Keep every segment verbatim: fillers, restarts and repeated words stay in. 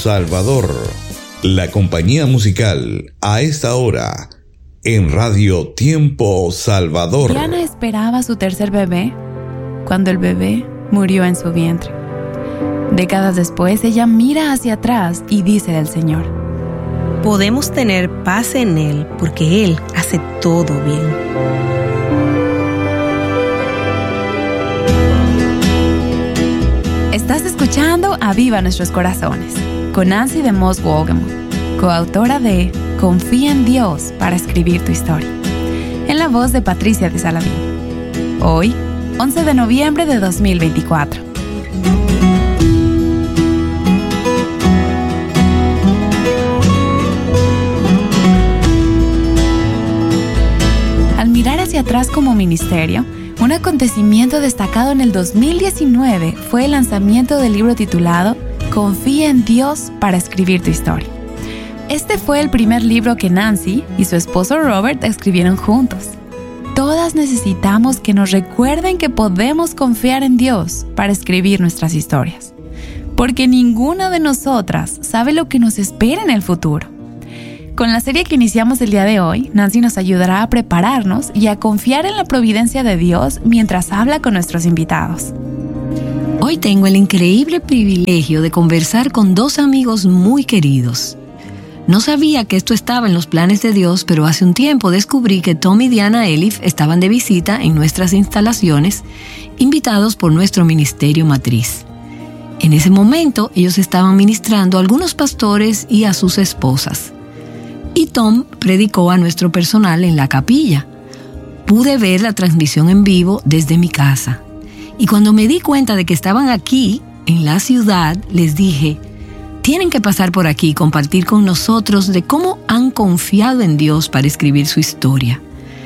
Salvador, la compañía musical a esta hora en Radio Tiempo Salvador. Diana esperaba su tercer bebé cuando el bebé murió en su vientre. Décadas después, ella mira hacia atrás y dice del Señor: podemos tener paz en Él porque Él hace todo bien. Estás escuchando Aviva Nuestros Corazones con Nancy DeMoss Wolgemuth, coautora de Confía en Dios para escribir tu historia, en la voz de Patricia de Saladín. Hoy, once de noviembre de dos mil veinticuatro. Al mirar hacia atrás como ministerio, un acontecimiento destacado en el dos mil diecinueve fue el lanzamiento del libro titulado Confía en Dios para escribir tu historia. Este fue el primer libro que Nancy y su esposo Robert escribieron juntos. Todas necesitamos que nos recuerden que podemos confiar en Dios para escribir nuestras historias, porque ninguna de nosotras sabe lo que nos espera en el futuro. Con la serie que iniciamos el día de hoy, Nancy nos ayudará a prepararnos y a confiar en la providencia de Dios mientras habla con nuestros invitados. Hoy tengo el increíble privilegio de conversar con dos amigos muy queridos. No sabía que esto estaba en los planes de Dios, pero hace un tiempo descubrí que Tom y Diana Elif estaban de visita en nuestras instalaciones, invitados por nuestro ministerio matriz. En ese momento, ellos estaban ministrando a algunos pastores y a sus esposas. Y Tom predicó a nuestro personal en la capilla. Pude ver la transmisión en vivo desde mi casa. Y cuando me di cuenta de que estaban aquí, en la ciudad, les dije: tienen que pasar por aquí y compartir con nosotros de cómo han confiado en Dios para escribir su historia.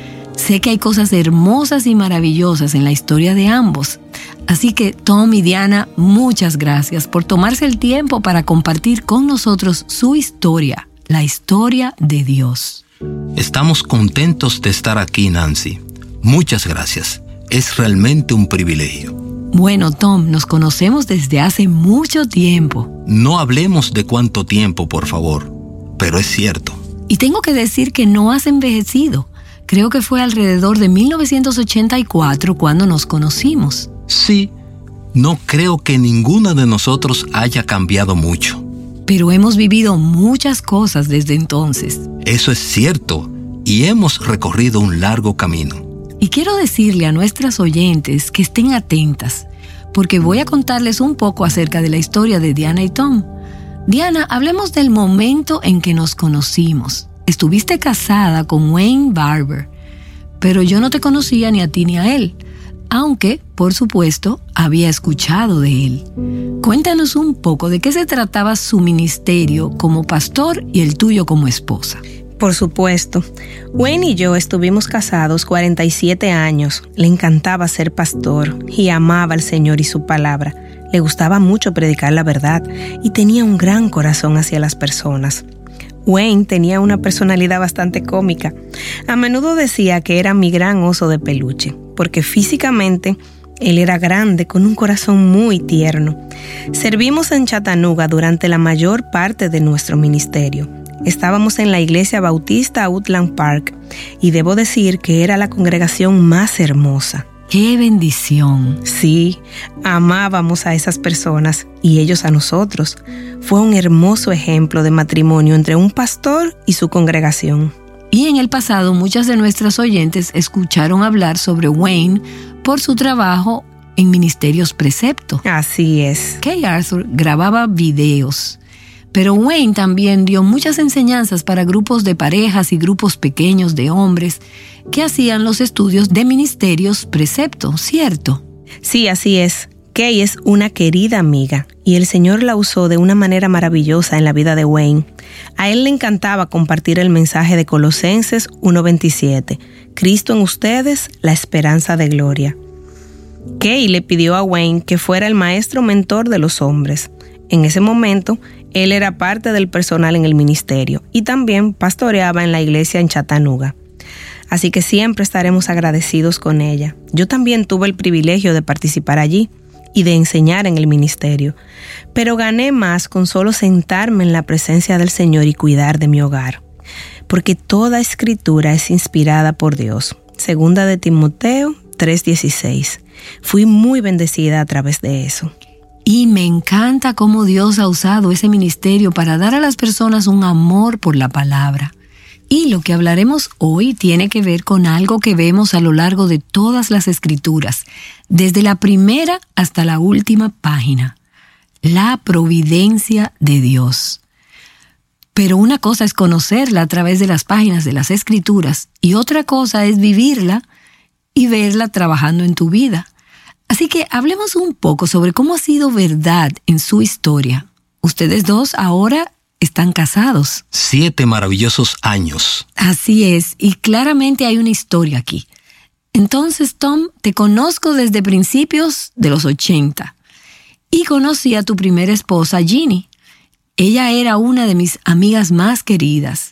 Sé que hay cosas hermosas y maravillosas en la historia de ambos. Así que Tom y Diana, muchas gracias por tomarse el tiempo para compartir con nosotros su historia. La historia de Dios. Estamos contentos de estar aquí, Nancy. Muchas gracias. Es realmente un privilegio. Bueno, Tom, nos conocemos desde hace mucho tiempo. No hablemos de cuánto tiempo, por favor, pero es cierto. Y tengo que decir que no has envejecido. Creo que fue alrededor de mil novecientos ochenta y cuatro cuando nos conocimos. Sí, no creo que ninguno de nosotros haya cambiado mucho. Pero hemos vivido muchas cosas desde entonces. Eso es cierto, y hemos recorrido un largo camino. Y quiero decirle a nuestras oyentes que estén atentas, porque voy a contarles un poco acerca de la historia de Diana y Tom. Diana, hablemos del momento en que nos conocimos. Estuviste casada con Wayne Barber, pero yo no te conocía ni a ti ni a él, aunque, por supuesto, había escuchado de él. Cuéntanos un poco de qué se trataba su ministerio como pastor y el tuyo como esposa. Por supuesto. Wayne y yo estuvimos casados cuarenta y siete años. Le encantaba ser pastor y amaba al Señor y su palabra. Le gustaba mucho predicar la verdad y tenía un gran corazón hacia las personas. Wayne tenía una personalidad bastante cómica. A menudo decía que era mi gran oso de peluche, porque físicamente él era grande con un corazón muy tierno. Servimos en Chattanooga durante la mayor parte de nuestro ministerio. Estábamos en la iglesia bautista Woodland Park y debo decir que era la congregación más hermosa. ¡Qué bendición! Sí, amábamos a esas personas y ellos a nosotros. Fue un hermoso ejemplo de matrimonio entre un pastor y su congregación. Y en el pasado muchas de nuestras oyentes escucharon hablar sobre Wayne por su trabajo en Ministerios Precepto. Así es. Kay Arthur grababa videos, pero Wayne también dio muchas enseñanzas para grupos de parejas y grupos pequeños de hombres que hacían los estudios de Ministerios Precepto, ¿cierto? Sí, así es. Kay es una querida amiga y el Señor la usó de una manera maravillosa en la vida de Wayne. A él le encantaba compartir el mensaje de Colosenses uno veintisiete. Cristo en ustedes, la esperanza de gloria. Kay le pidió a Wayne que fuera el maestro mentor de los hombres. En ese momento, él era parte del personal en el ministerio y también pastoreaba en la iglesia en Chattanooga. Así que siempre estaremos agradecidos con ella. Yo también tuve el privilegio de participar allí y de enseñar en el ministerio, pero gané más con solo sentarme en la presencia del Señor y cuidar de mi hogar, porque toda escritura es inspirada por Dios. Segunda de Timoteo tres dieciséis. Fui muy bendecida a través de eso. Y me encanta cómo Dios ha usado ese ministerio para dar a las personas un amor por la palabra. Y lo que hablaremos hoy tiene que ver con algo que vemos a lo largo de todas las escrituras, desde la primera hasta la última página: la providencia de Dios. Pero una cosa es conocerla a través de las páginas de las escrituras y otra cosa es vivirla y verla trabajando en tu vida. Así que hablemos un poco sobre cómo ha sido verdad en su historia. Ustedes dos ahora están casados. Siete maravillosos años. Así es, y claramente hay una historia aquí. Entonces, Tom, te conozco desde principios de los ochenta y conocí a tu primera esposa, Ginny. Ella era una de mis amigas más queridas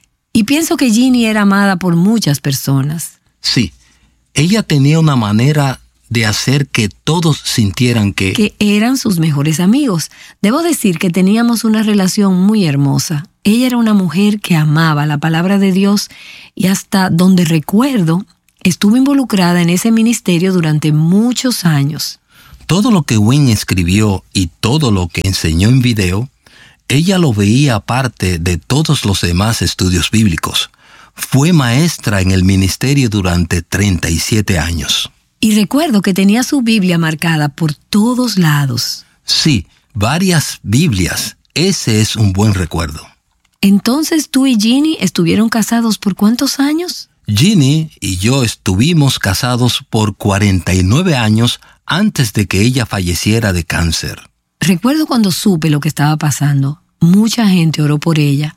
y pienso que Ginny era amada por muchas personas. Sí, ella tenía una manera de hacer que todos sintieran que... que eran sus mejores amigos. Debo decir que teníamos una relación muy hermosa. Ella era una mujer que amaba la palabra de Dios y hasta donde recuerdo, estuvo involucrada en ese ministerio durante muchos años. Todo lo que Wayne escribió y todo lo que enseñó en video, ella lo veía aparte de todos los demás estudios bíblicos. Fue maestra en el ministerio durante treinta y siete años. Y recuerdo que tenía su Biblia marcada por todos lados. Sí, varias Biblias. Ese es un buen recuerdo. Entonces, ¿tú y Ginny estuvieron casados por cuántos años? Ginny y yo estuvimos casados por cuarenta y nueve años antes de que ella falleciera de cáncer. Recuerdo cuando supe lo que estaba pasando. Mucha gente oró por ella.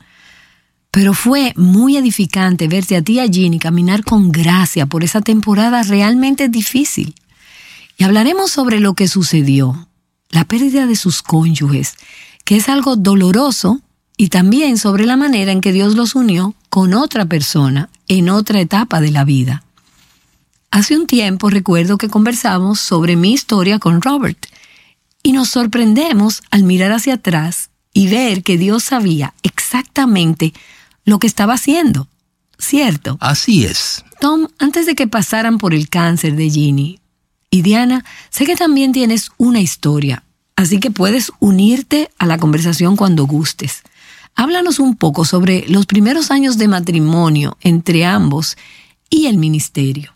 Pero fue muy edificante verte a ti y a Ginny caminar con gracia por esa temporada realmente difícil. Y hablaremos sobre lo que sucedió, la pérdida de sus cónyuges, que es algo doloroso, y también sobre la manera en que Dios los unió con otra persona en otra etapa de la vida. Hace un tiempo recuerdo que conversamos sobre mi historia con Robert, y nos sorprendemos al mirar hacia atrás y ver que Dios sabía exactamente lo que estaba haciendo, ¿cierto? Así es. Tom, antes de que pasaran por el cáncer de Ginny y Diana, sé que también tienes una historia, así que puedes unirte a la conversación cuando gustes. Háblanos un poco sobre los primeros años de matrimonio entre ambos y el ministerio.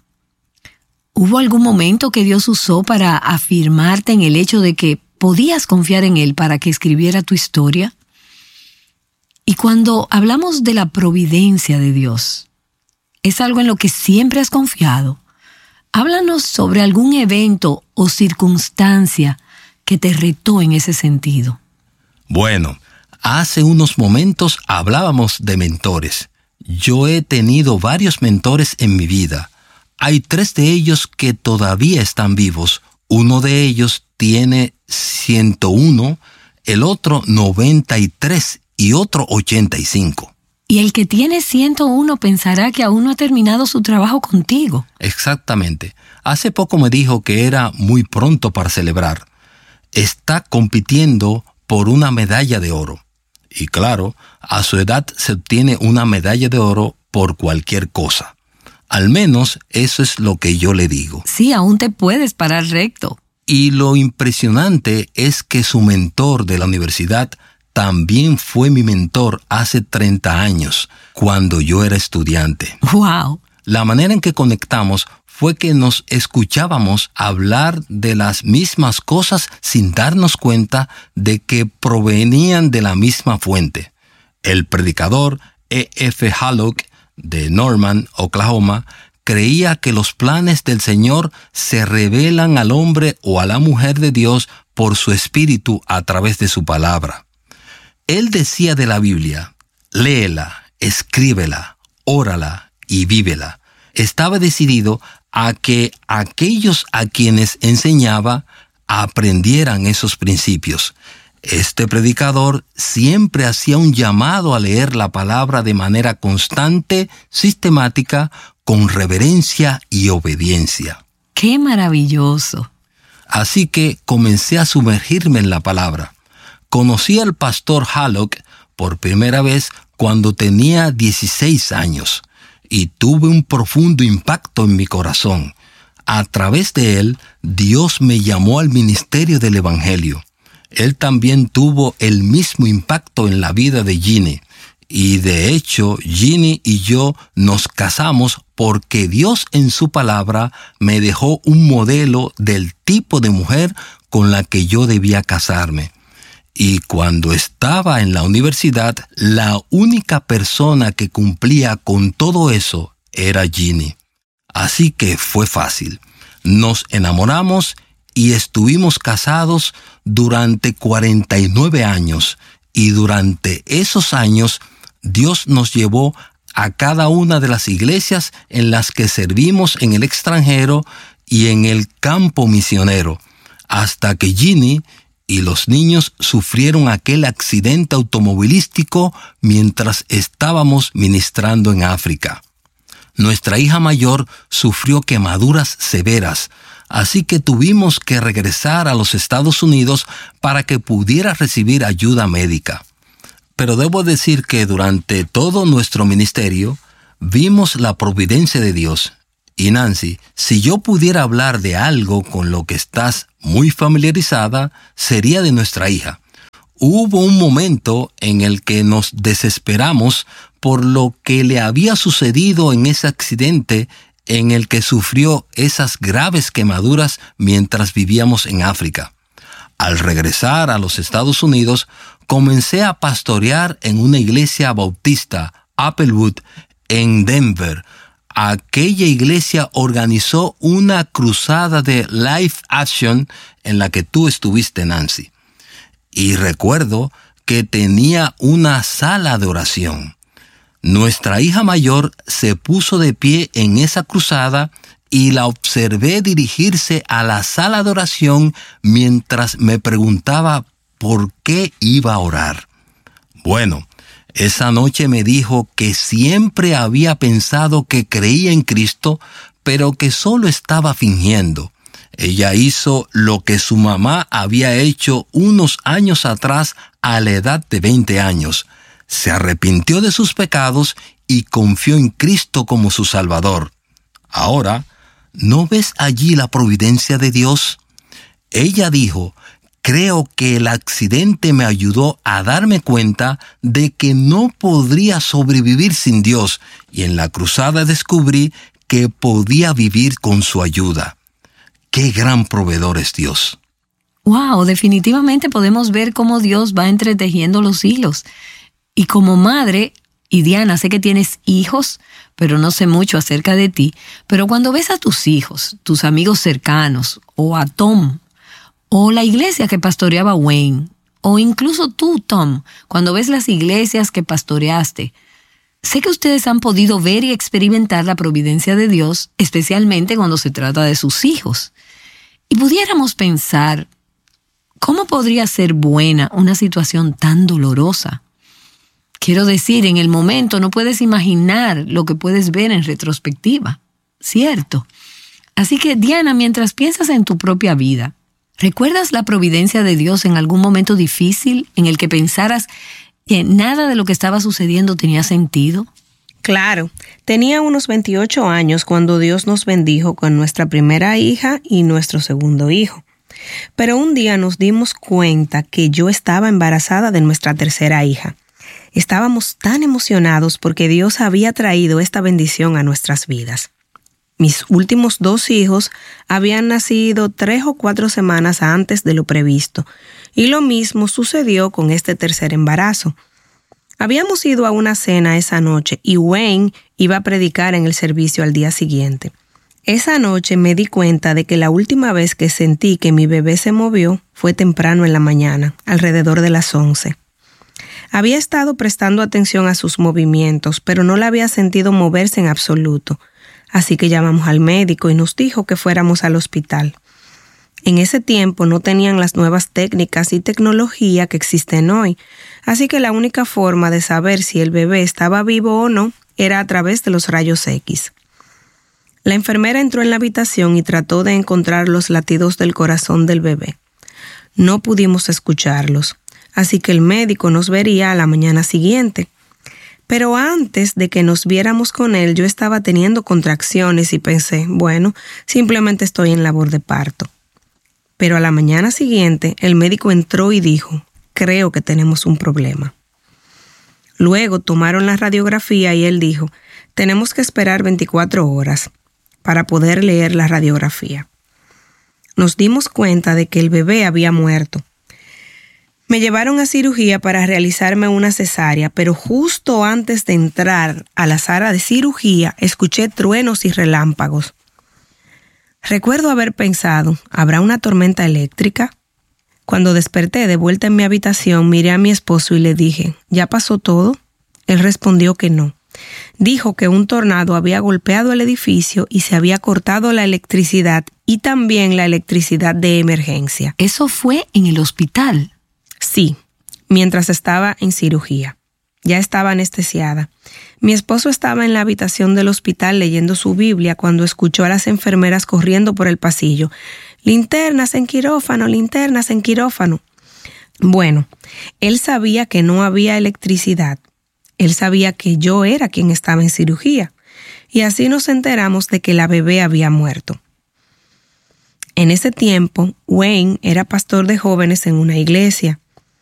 ¿Hubo algún momento que Dios usó para afirmarte en el hecho de que podías confiar en Él para que escribiera tu historia? Y cuando hablamos de la providencia de Dios, ¿es algo en lo que siempre has confiado? Háblanos sobre algún evento o circunstancia que te retó en ese sentido. Bueno, hace unos momentos hablábamos de mentores. Yo he tenido varios mentores en mi vida. Hay tres de ellos que todavía están vivos. Uno de ellos tiene ciento uno, el otro noventa y tres y otro ochenta y cinco. Y el que tiene ciento uno pensará que aún no ha terminado su trabajo contigo. Exactamente. Hace poco me dijo que era muy pronto para celebrar. Está compitiendo por una medalla de oro. Y claro, a su edad se obtiene una medalla de oro por cualquier cosa. Al menos eso es lo que yo le digo. Sí, aún te puedes parar recto. Y lo impresionante es que su mentor de la universidad también fue mi mentor hace treinta años, cuando yo era estudiante. ¡Wow! La manera en que conectamos fue que nos escuchábamos hablar de las mismas cosas sin darnos cuenta de que provenían de la misma fuente. El predicador E F Hallock de Norman, Oklahoma, creía que los planes del Señor se revelan al hombre o a la mujer de Dios por su espíritu a través de su palabra. Él decía de la Biblia: léela, escríbela, órala y vívela. Estaba decidido a que aquellos a quienes enseñaba aprendieran esos principios. Este predicador siempre hacía un llamado a leer la palabra de manera constante, sistemática, con reverencia y obediencia. ¡Qué maravilloso! Así que comencé a sumergirme en la palabra. Conocí al pastor Hallock por primera vez cuando tenía dieciséis años y tuve un profundo impacto en mi corazón. A través de él, Dios me llamó al ministerio del Evangelio. Él también tuvo el mismo impacto en la vida de Ginny. Y de hecho, Ginny y yo nos casamos porque Dios en su palabra me dejó un modelo del tipo de mujer con la que yo debía casarme. Y cuando estaba en la universidad, la única persona que cumplía con todo eso era Ginny. Así que fue fácil. Nos enamoramos y estuvimos casados durante cuarenta y nueve años. Y durante esos años, Dios nos llevó a cada una de las iglesias en las que servimos en el extranjero y en el campo misionero, hasta que Ginny y los niños sufrieron aquel accidente automovilístico mientras estábamos ministrando en África. Nuestra hija mayor sufrió quemaduras severas, así que tuvimos que regresar a los Estados Unidos para que pudiera recibir ayuda médica. Pero debo decir que durante todo nuestro ministerio vimos la providencia de Dios. Y Nancy, si yo pudiera hablar de algo con lo que estás muy familiarizada, sería de nuestra hija. Hubo un momento en el que nos desesperamos por lo que le había sucedido en ese accidente en el que sufrió esas graves quemaduras mientras vivíamos en África. Al regresar a los Estados Unidos, comencé a pastorear en una iglesia bautista, Applewood, en Denver. Aquella iglesia organizó una cruzada de Life Action en la que tú estuviste, Nancy. Y recuerdo que tenía una sala de oración. Nuestra hija mayor se puso de pie en esa cruzada y la observé dirigirse a la sala de oración mientras me preguntaba por qué iba a orar. Bueno, esa noche me dijo que siempre había pensado que creía en Cristo, pero que solo estaba fingiendo. Ella hizo lo que su mamá había hecho unos años atrás a la edad de veinte años. Se arrepintió de sus pecados y confió en Cristo como su Salvador. Ahora, ¿no ves allí la providencia de Dios? Ella dijo: creo que el accidente me ayudó a darme cuenta de que no podría sobrevivir sin Dios, y en la cruzada descubrí que podía vivir con su ayuda. ¡Qué gran proveedor es Dios! Wow, definitivamente podemos ver cómo Dios va entretejiendo los hilos. Y como madre, y Diana, sé que tienes hijos, pero no sé mucho acerca de ti, pero cuando ves a tus hijos, tus amigos cercanos, o a Tom, o la iglesia que pastoreaba Wayne, o incluso tú, Tom, cuando ves las iglesias que pastoreaste, sé que ustedes han podido ver y experimentar la providencia de Dios, especialmente cuando se trata de sus hijos. Y pudiéramos pensar, ¿cómo podría ser buena una situación tan dolorosa? Quiero decir, en el momento no puedes imaginar lo que puedes ver en retrospectiva, ¿cierto? Así que, Diana, mientras piensas en tu propia vida, ¿recuerdas la providencia de Dios en algún momento difícil en el que pensaras que nada de lo que estaba sucediendo tenía sentido? Claro, tenía unos veintiocho años cuando Dios nos bendijo con nuestra primera hija y nuestro segundo hijo. Pero un día nos dimos cuenta que yo estaba embarazada de nuestra tercera hija. Estábamos tan emocionados porque Dios había traído esta bendición a nuestras vidas. Mis últimos dos hijos habían nacido tres o cuatro semanas antes de lo previsto, y lo mismo sucedió con este tercer embarazo. Habíamos ido a una cena esa noche y Wayne iba a predicar en el servicio al día siguiente. Esa noche me di cuenta de que la última vez que sentí que mi bebé se movió fue temprano en la mañana, alrededor de las once. Había estado prestando atención a sus movimientos, pero no la había sentido moverse en absoluto. Así que llamamos al médico y nos dijo que fuéramos al hospital. En ese tiempo no tenían las nuevas técnicas y tecnología que existen hoy, así que la única forma de saber si el bebé estaba vivo o no era a través de los rayos X. La enfermera entró en la habitación y trató de encontrar los latidos del corazón del bebé. No pudimos escucharlos, así que el médico nos vería a la mañana siguiente. Pero antes de que nos viéramos con él, yo estaba teniendo contracciones y pensé, bueno, simplemente estoy en labor de parto. Pero a la mañana siguiente, el médico entró y dijo, creo que tenemos un problema. Luego tomaron la radiografía y él dijo, tenemos que esperar veinticuatro horas para poder leer la radiografía. Nos dimos cuenta de que el bebé había muerto. Me llevaron a cirugía para realizarme una cesárea, pero justo antes de entrar a la sala de cirugía escuché truenos y relámpagos. Recuerdo haber pensado, ¿habrá una tormenta eléctrica? Cuando desperté de vuelta en mi habitación, miré a mi esposo y le dije, ¿ya pasó todo? Él respondió que no. Dijo que un tornado había golpeado el edificio y se había cortado la electricidad y también la electricidad de emergencia. ¿Eso fue en el hospital? Sí, mientras estaba en cirugía. Ya estaba anestesiada. Mi esposo estaba en la habitación del hospital leyendo su Biblia cuando escuchó a las enfermeras corriendo por el pasillo. Linternas en quirófano, linternas en quirófano. Bueno, él sabía que no había electricidad. Él sabía que yo era quien estaba en cirugía. Y así nos enteramos de que la bebé había muerto. En ese tiempo, Wayne era pastor de jóvenes en una iglesia.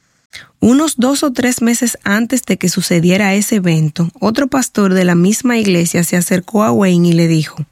Unos dos o tres meses antes de que sucediera ese evento, otro pastor de la misma iglesia se acercó a Wayne y le dijo,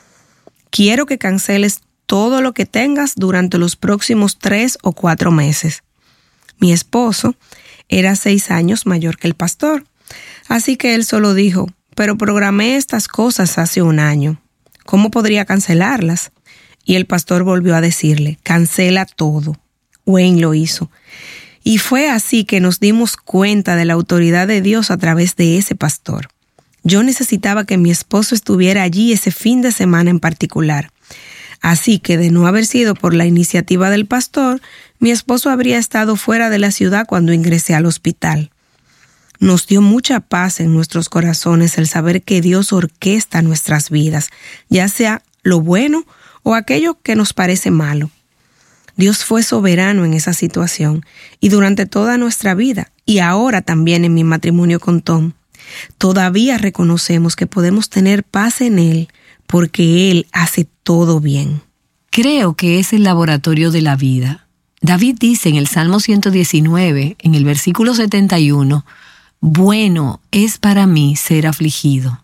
quiero que canceles todo lo que tengas durante los próximos tres o cuatro meses. Mi esposo era seis años mayor que el pastor, así que él solo dijo, pero programé estas cosas hace un año. ¿Cómo podría cancelarlas? Y el pastor volvió a decirle, cancela todo. Wayne lo hizo. Y fue así que nos dimos cuenta de la autoridad de Dios a través de ese pastor. Yo necesitaba que mi esposo estuviera allí ese fin de semana en particular. Así que, de no haber sido por la iniciativa del pastor, mi esposo habría estado fuera de la ciudad cuando ingresé al hospital. Nos dio mucha paz en nuestros corazones el saber que Dios orquesta nuestras vidas, ya sea lo bueno o aquello que nos parece malo. Dios fue soberano en esa situación y durante toda nuestra vida y ahora también en mi matrimonio con Tom. Todavía reconocemos que podemos tener paz en Él porque Él hace todo bien. Creo que es el laboratorio de la vida. David dice en el Salmo ciento diecinueve, en el versículo setenta y uno, bueno es para mí ser afligido.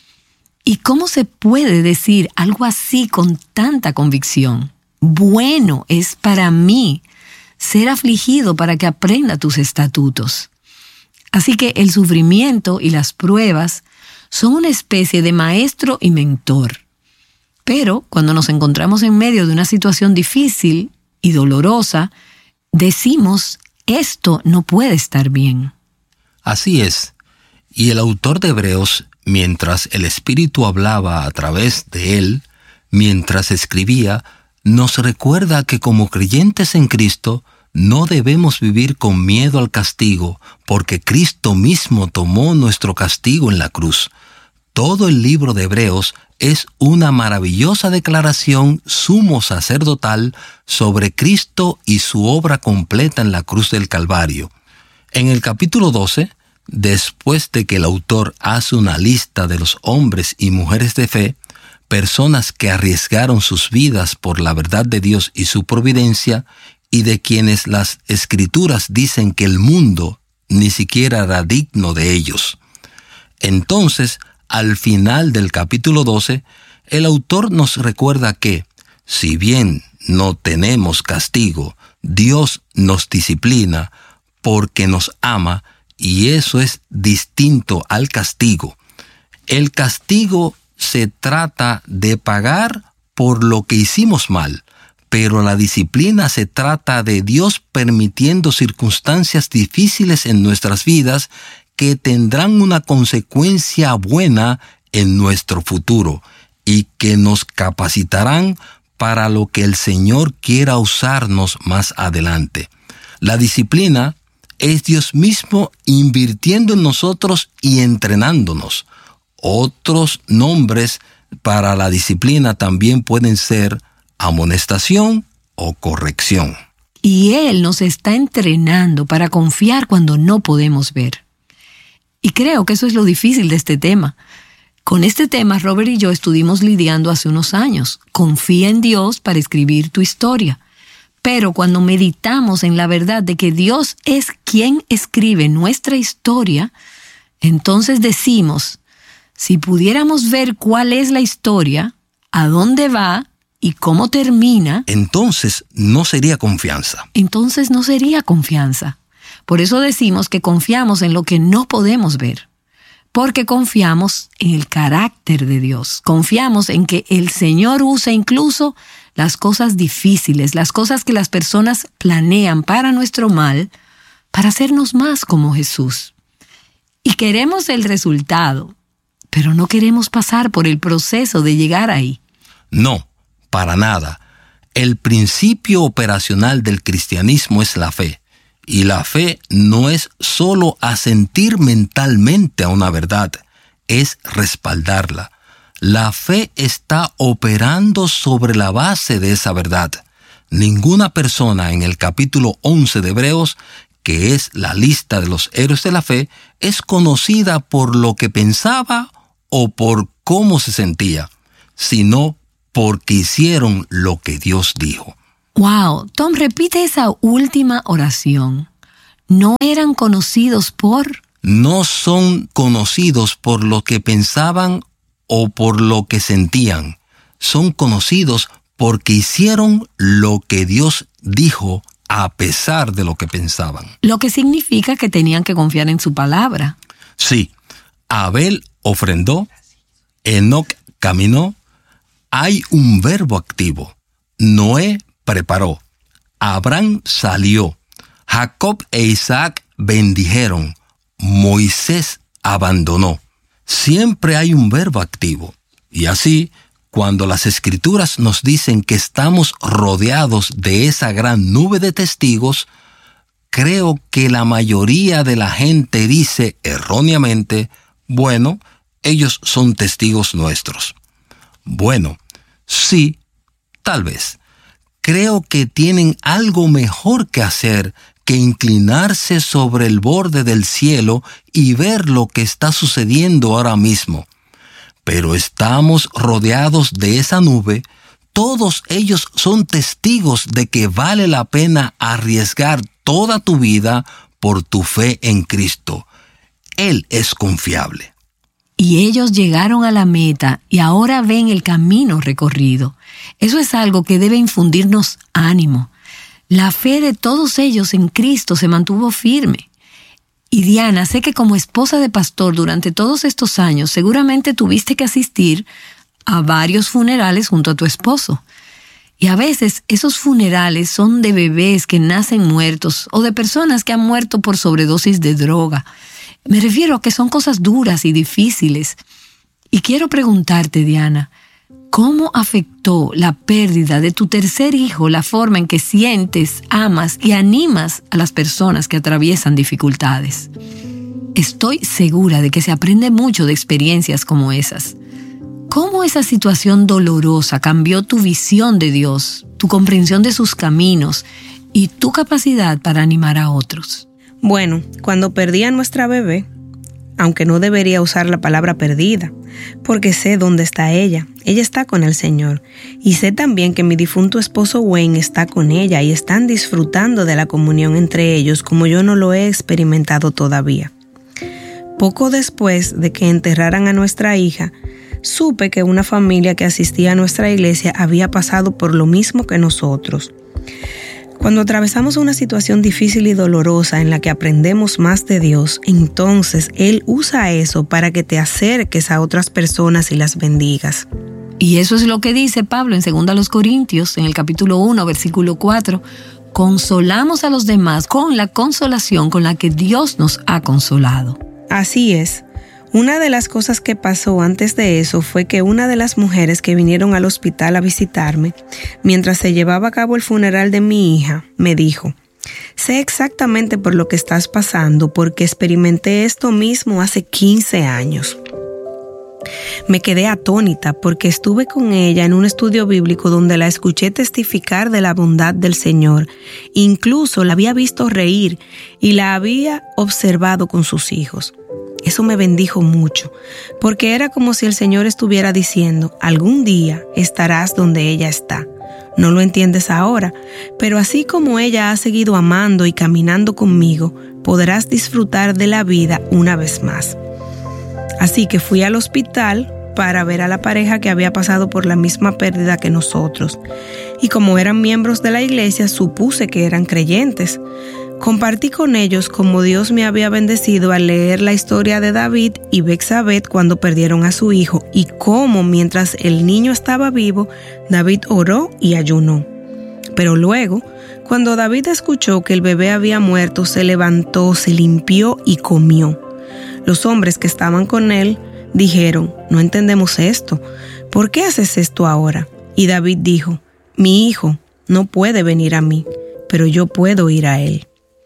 ¿Y cómo se puede decir algo así con tanta convicción? Bueno es para mí ser afligido para que aprenda tus estatutos. Así que el sufrimiento y las pruebas son una especie de maestro y mentor. Pero cuando nos encontramos en medio de una situación difícil y dolorosa, decimos, esto no puede estar bien. Así es. Y el autor de Hebreos, mientras el Espíritu hablaba a través de él, mientras escribía, nos recuerda que como creyentes en Cristo, no debemos vivir con miedo al castigo, porque Cristo mismo tomó nuestro castigo en la cruz. Todo el libro de Hebreos es una maravillosa declaración sumo sacerdotal sobre Cristo y su obra completa en la cruz del Calvario. En el capítulo doce, después de que el autor hace una lista de los hombres y mujeres de fe, personas que arriesgaron sus vidas por la verdad de Dios y su providencia, y de quienes las Escrituras dicen que el mundo ni siquiera era digno de ellos. Entonces, al final del capítulo doce, el autor nos recuerda que, si bien no tenemos castigo, Dios nos disciplina porque nos ama, y eso es distinto al castigo. El castigo se trata de pagar por lo que hicimos mal, pero la disciplina se trata de Dios permitiendo circunstancias difíciles en nuestras vidas que tendrán una consecuencia buena en nuestro futuro y que nos capacitarán para lo que el Señor quiera usarnos más adelante. La disciplina es Dios mismo invirtiendo en nosotros y entrenándonos. Otros nombres para la disciplina también pueden ser amonestación o corrección. Y Él nos está entrenando para confiar cuando no podemos ver. Y creo que eso es lo difícil de este tema. Con este tema, Robert y yo estuvimos lidiando hace unos años. Confía en Dios para escribir tu historia. Pero cuando meditamos en la verdad de que Dios es quien escribe nuestra historia, entonces decimos, si pudiéramos ver cuál es la historia, a dónde va y cómo termina, entonces no sería confianza. Entonces no sería confianza. Por eso decimos que confiamos en lo que no podemos ver. Porque confiamos en el carácter de Dios. Confiamos en que el Señor usa incluso las cosas difíciles, las cosas que las personas planean para nuestro mal, para hacernos más como Jesús. Y queremos el resultado, pero no queremos pasar por el proceso de llegar ahí. No, para nada. El principio operacional del cristianismo es la fe. Y la fe no es solo asentir mentalmente a una verdad, es respaldarla. La fe está operando sobre la base de esa verdad. Ninguna persona en el capítulo once de Hebreos, que es la lista de los héroes de la fe, es conocida por lo que pensaba o por cómo se sentía, sino porque hicieron lo que Dios dijo. Wow, Tom, repite esa última oración. ¿No eran conocidos por? No son conocidos por lo que pensaban o por lo que sentían. Son conocidos porque hicieron lo que Dios dijo a pesar de lo que pensaban. Lo que significa que tenían que confiar en su palabra. Sí, Abel ofrendó, Enoc caminó, hay un verbo activo. Noé preparó, Abraham salió, Jacob e Isaac bendijeron, Moisés abandonó. Siempre hay un verbo activo. Y así, cuando las Escrituras nos dicen que estamos rodeados de esa gran nube de testigos, creo que la mayoría de la gente dice erróneamente, bueno, ellos son testigos nuestros. Bueno, sí, tal vez. Creo que tienen algo mejor que hacer que inclinarse sobre el borde del cielo y ver lo que está sucediendo ahora mismo. Pero estamos rodeados de esa nube. Todos ellos son testigos de que vale la pena arriesgar toda tu vida por tu fe en Cristo. Él es confiable. Y ellos llegaron a la meta y ahora ven el camino recorrido. Eso es algo que debe infundirnos ánimo. La fe de todos ellos en Cristo se mantuvo firme. Y Diana, sé que como esposa de pastor durante todos estos años, seguramente tuviste que asistir a varios funerales junto a tu esposo. Y a veces esos funerales son de bebés que nacen muertos o de personas que han muerto por sobredosis de droga. Me refiero a que son cosas duras y difíciles. Y quiero preguntarte, Diana, ¿cómo afectó la pérdida de tu tercer hijo la forma en que sientes, amas y animas a las personas que atraviesan dificultades? Estoy segura de que se aprende mucho de experiencias como esas. ¿Cómo esa situación dolorosa cambió tu visión de Dios, tu comprensión de sus caminos y tu capacidad para animar a otros? Bueno, cuando perdí a nuestra bebé, aunque no debería usar la palabra perdida, porque sé dónde está ella. Ella está con el Señor. Y sé también que mi difunto esposo Wayne está con ella y están disfrutando de la comunión entre ellos como yo no lo he experimentado todavía. Poco después de que enterraran a nuestra hija, supe que una familia que asistía a nuestra iglesia había pasado por lo mismo que nosotros. Cuando atravesamos una situación difícil y dolorosa en la que aprendemos más de Dios, entonces Él usa eso para que te acerques a otras personas y las bendigas. Y eso es lo que dice Pablo en segunda Corintios, en el capítulo uno, versículo cuatro. Consolamos a los demás con la consolación con la que Dios nos ha consolado. Así es. Una de las cosas que pasó antes de eso fue que una de las mujeres que vinieron al hospital a visitarme, mientras se llevaba a cabo el funeral de mi hija, me dijo: sé exactamente por lo que estás pasando porque experimenté esto mismo hace quince años. Me quedé atónita porque estuve con ella en un estudio bíblico donde la escuché testificar de la bondad del Señor. Incluso la había visto reír y la había observado con sus hijos. Eso me bendijo mucho, porque era como si el Señor estuviera diciendo, algún día estarás donde ella está. No lo entiendes ahora, pero así como ella ha seguido amando y caminando conmigo, podrás disfrutar de la vida una vez más. Así que fui al hospital para ver a la pareja que había pasado por la misma pérdida que nosotros. Y como eran miembros de la iglesia, supuse que eran creyentes. Compartí con ellos cómo Dios me había bendecido al leer la historia de David y Betsabé cuando perdieron a su hijo y cómo mientras el niño estaba vivo, David oró y ayunó. Pero luego, cuando David escuchó que el bebé había muerto, se levantó, se limpió y comió. Los hombres que estaban con él dijeron, no entendemos esto, ¿por qué haces esto ahora? Y David dijo, mi hijo no puede venir a mí, pero yo puedo ir a él.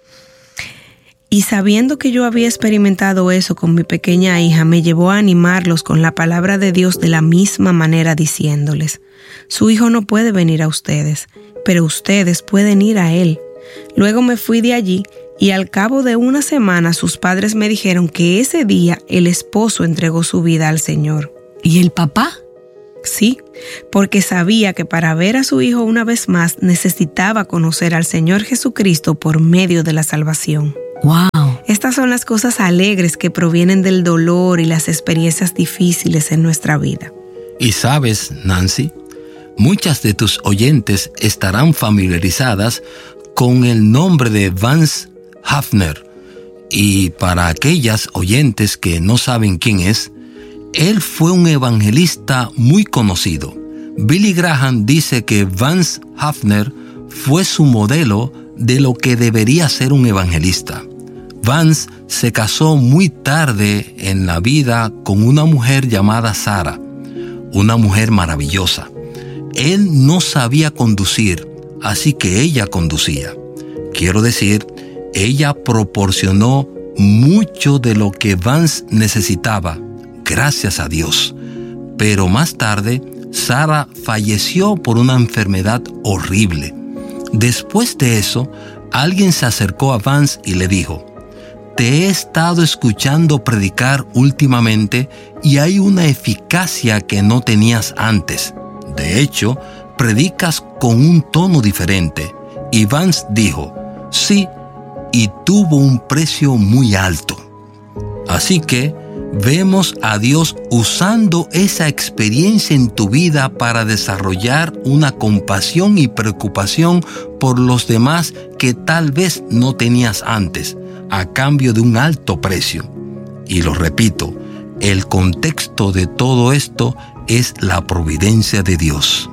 Y sabiendo que yo había experimentado eso con mi pequeña hija, me llevó a animarlos con la palabra de Dios de la misma manera diciéndoles, su hijo no puede venir a ustedes, pero ustedes pueden ir a él. Luego me fui de allí y al cabo de una semana sus padres me dijeron que ese día el esposo entregó su vida al Señor. ¿Y el papá? Sí, porque sabía que para ver a su hijo una vez más necesitaba conocer al Señor Jesucristo por medio de la salvación. ¡Wow! Estas son las cosas alegres que provienen del dolor y las experiencias difíciles en nuestra vida. Y sabes, Nancy, muchas de tus oyentes estarán familiarizadas con el nombre de Vance Havner. Y para aquellas oyentes que no saben quién es, él fue un evangelista muy conocido. Billy Graham dice que Vance Havner fue su modelo de lo que debería ser un evangelista. Vance se casó muy tarde en la vida con una mujer llamada Sara, una mujer maravillosa. Él no sabía conducir, así que ella conducía. Quiero decir, ella proporcionó mucho de lo que Vance necesitaba, gracias a Dios. Pero más tarde, Sara falleció por una enfermedad horrible. Después de eso, alguien se acercó a Vance y le dijo, te he estado escuchando predicar últimamente y hay una eficacia que no tenías antes. De hecho, predicas con un tono diferente. Y Vance dijo, sí, y tuvo un precio muy alto. Así que vemos a Dios usando esa experiencia en tu vida para desarrollar una compasión y preocupación por los demás que tal vez no tenías antes, a cambio de un alto precio. Y lo repito, el contexto de todo esto es la providencia de Dios.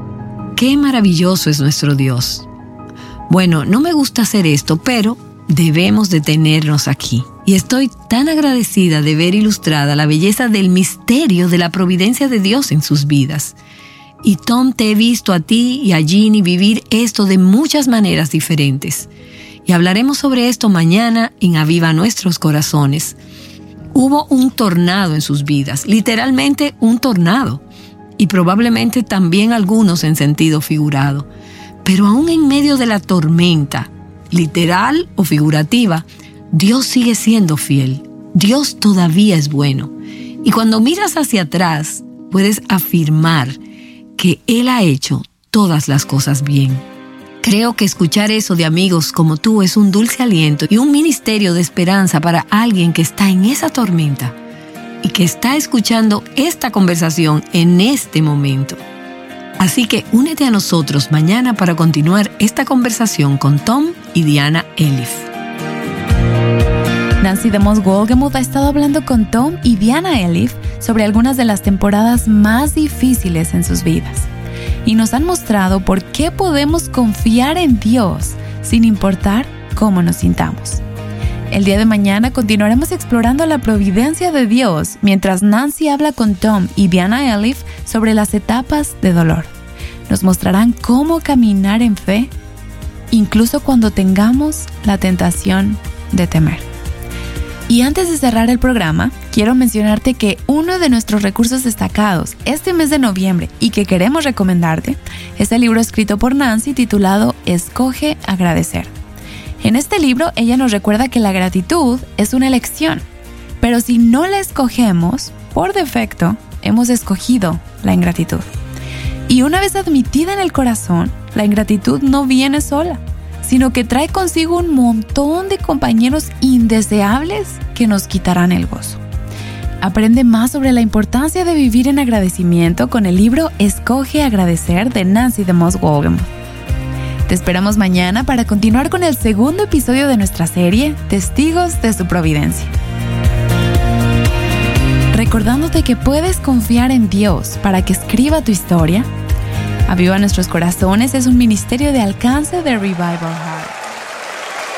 ¡Qué maravilloso es nuestro Dios! Bueno, no me gusta hacer esto, pero debemos detenernos aquí. Y estoy tan agradecida de ver ilustrada la belleza del misterio de la providencia de Dios en sus vidas. Y Tom, te he visto a ti y a Ginny vivir esto de muchas maneras diferentes. Y hablaremos sobre esto mañana en Aviva Nuestros Corazones. Hubo un tornado en sus vidas, literalmente un tornado. Y probablemente también algunos en sentido figurado. Pero aún en medio de la tormenta, literal o figurativa, Dios sigue siendo fiel. Dios todavía es bueno. Y cuando miras hacia atrás, puedes afirmar que Él ha hecho todas las cosas bien. Creo que escuchar eso de amigos como tú es un dulce aliento y un ministerio de esperanza para alguien que está en esa tormenta y que está escuchando esta conversación en este momento. Así que únete a nosotros mañana para continuar esta conversación con Tom y Diana Elif. Nancy DeMoss Wolgemuth ha estado hablando con Tom y Diana Elif sobre algunas de las temporadas más difíciles en sus vidas. Y nos han mostrado por qué podemos confiar en Dios sin importar cómo nos sintamos. El día de mañana continuaremos explorando la providencia de Dios mientras Nancy habla con Tom y Diana Elif sobre las etapas de dolor. Nos mostrarán cómo caminar en fe, incluso cuando tengamos la tentación de temer. Y antes de cerrar el programa, quiero quiero mencionarte que uno de nuestros recursos destacados este mes de noviembre y que queremos recomendarte es el libro escrito por Nancy titulado Escoge agradecer. En este libro ella nos recuerda que la gratitud es una elección, pero si no la escogemos, por defecto, hemos escogido la ingratitud. Y una vez admitida en el corazón, la ingratitud no viene sola, sino que trae consigo un montón de compañeros indeseables que nos quitarán el gozo. Aprende más sobre la importancia de vivir en agradecimiento con el libro Escoge agradecer de Nancy DeMoss Wolgemuth. Te esperamos mañana para continuar con el segundo episodio de nuestra serie Testigos de su Providencia. Recordándote que puedes confiar en Dios para que escriba tu historia. Aviva Nuestros Corazones es un ministerio de alcance de Revival Heart.